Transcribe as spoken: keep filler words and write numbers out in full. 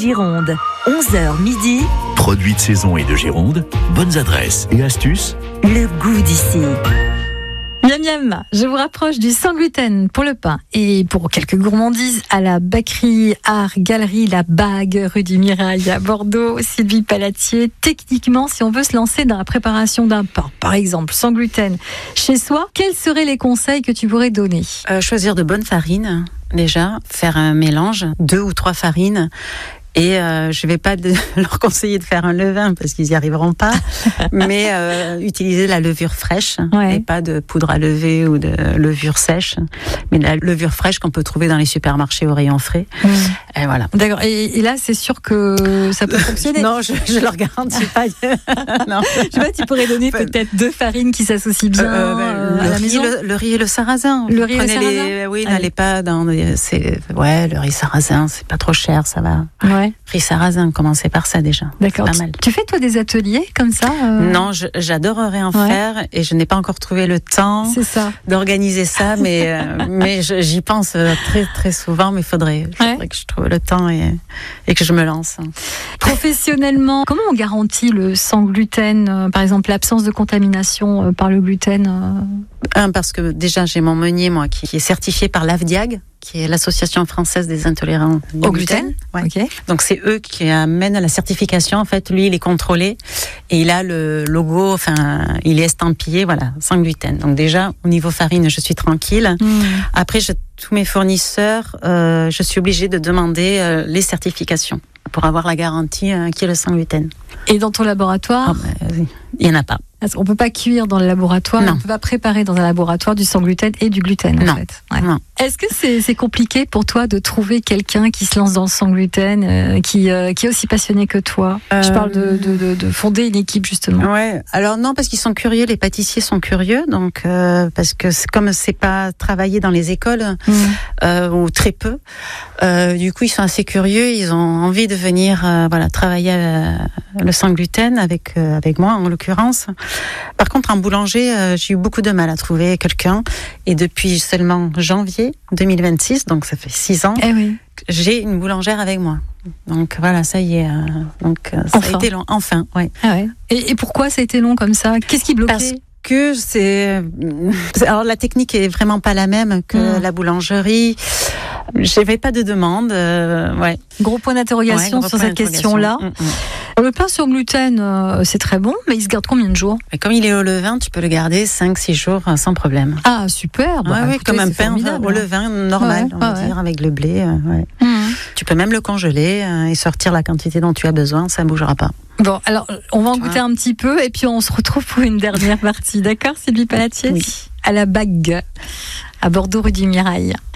Gironde. onze heures midi. Produits de saison et de Gironde, bonnes adresses et astuces. Le goût d'ici. Miam miam, je vous rapproche du sans gluten pour le pain et pour quelques gourmandises à la Baquerie Art Galerie La Bague, rue du Mirail à Bordeaux. Sylvie Palatier, techniquement, si on veut se lancer dans la préparation d'un pain, par exemple sans gluten, chez soi, quels seraient les conseils que tu pourrais donner ? euh, Choisir de bonnes farines, déjà, faire un mélange, deux ou trois farines. Et euh, je vais pas de leur conseiller de faire un levain parce qu'ils y arriveront pas, mais euh, utiliser la levure fraîche, ouais. Et pas de poudre à lever ou de levure sèche, mais de la levure fraîche qu'on peut trouver dans les supermarchés au rayon frais. Mmh. Et voilà. D'accord. Et, et là, c'est sûr que ça peut fonctionner. Non, je, je leur garantis pas. Non. Je sais pas, tu pourrais donner peut-être deux farines qui s'associent bien euh, euh, à le la riz, maison. Le, le riz et le sarrasin. Le riz et le sarrasin. Les, oui, n'allez pas dans. Les, c'est, ouais, le riz sarrasin, c'est pas trop cher, ça va. Ouais. Riz sarrasin, commencez par ça déjà. D'accord. Pas mal. Tu fais toi des ateliers comme ça euh... Non, je, j'adorerais en ouais. faire et je n'ai pas encore trouvé le temps c'est ça. d'organiser ça, mais euh, mais je, j'y pense très très souvent, mais il faudrait, faudrait ouais. que je trouve le temps et, et que je me lance. Professionnellement, comment on garantit le sans gluten, euh, par exemple l'absence de contamination euh, par le gluten euh... Un, parce que déjà j'ai mon meunier moi qui, qui est certifié par l'A F D I A G, qui est l'Association française des intolérants au gluten. Ouais. Okay. Donc c'est eux qui amènent à la certification. En fait, lui, il est contrôlé et il a le logo, enfin, il est estampillé, voilà, sans gluten. Donc déjà, au niveau farine, je suis tranquille. Mmh. Après, je, tous mes fournisseurs, euh, je suis obligée de demander euh, les certifications pour avoir la garantie euh, qui est le sans gluten. Et dans ton laboratoire, oh, bah, il y en a pas. On ne peut pas cuire dans le laboratoire, non. On ne peut pas préparer dans un laboratoire du sans gluten et du gluten, en non. fait. Ouais. Non. Est-ce que c'est, c'est compliqué pour toi de trouver quelqu'un qui se lance dans le sans gluten, euh, qui, euh, qui est aussi passionné que toi ? euh... Je parle de, de, de, de fonder une équipe, justement. Ouais. Alors non, parce qu'ils sont curieux, les pâtissiers sont curieux, donc euh, parce que c'est, comme c'est pas travaillé dans les écoles, mmh. euh, ou très peu, euh, du coup ils sont assez curieux, ils ont envie de venir, euh, voilà, travailler euh, le sans gluten avec euh, avec moi en l'occurrence. Par contre, en boulanger, euh, j'ai eu beaucoup de mal à trouver quelqu'un. Et depuis seulement janvier deux mille vingt-six, donc ça fait six ans, eh oui. j'ai une boulangère avec moi. Donc voilà, ça y est. Euh, donc euh, ça enfin. a été long. Enfin, ouais. Ah ouais. Et, et pourquoi ça a été long comme ça ? Qu'est-ce qui bloquait ? Parce que c'est. Alors la technique est vraiment pas la même que mmh. la boulangerie. J'avais pas de demande. Euh, ouais. Gros point d'interrogation ouais, sur cette question-là. Mmh, mmh. Le pain sur gluten, euh, c'est très bon, mais il se garde combien de jours ? Et comme il est au levain, tu peux le garder cinq six jours sans problème. Ah, super. Bah, ouais, écoutez, oui, comme un pain au levain normal, ouais, on va ouais. dire, avec le blé. Euh, ouais. Mmh. Tu peux même le congeler euh, et sortir la quantité dont tu as besoin, ça ne bougera pas. Bon, alors, on va en goûter un petit peu et puis on se retrouve pour une dernière partie. D'accord, Sylvie Palatier ? Oui. À la Bague, à Bordeaux, rue du Mirail.